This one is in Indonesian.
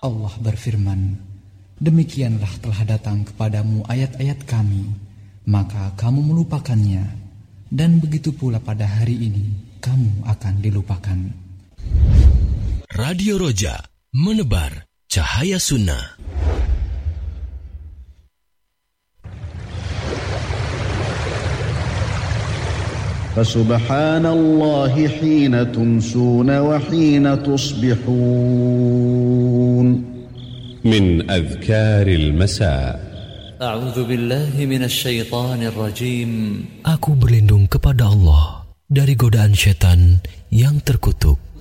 Allah berfirman, demikianlah telah datang kepadamu ayat-ayat kami, maka kamu melupakannya, dan begitu pula pada hari ini kamu akan dilupakan. Radio Roja, menebar cahaya sunnah. فسبحان الله حين تمسون وحين تصبحون. من أذكار المساء. أعوذ بالله من الشيطان الرجيم. Aku berlindung kepada Allah dari godaan syaitan yang terkutuk.